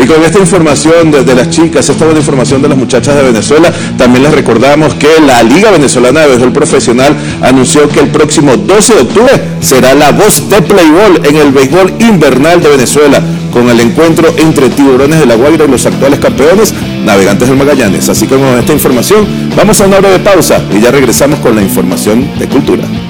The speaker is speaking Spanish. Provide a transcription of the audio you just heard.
Y con esta información de las chicas, esta buena información de las muchachas de Venezuela, también les recordamos que la Liga Venezolana de Béisbol Profesional anunció que el próximo 12 de octubre será la voz de Play Ball en el béisbol invernal de Venezuela, con el encuentro entre Tiburones de La Guaira y los actuales campeones, Navegantes del Magallanes. Así que con esta información vamos a una breve pausa y ya regresamos con la información de cultura.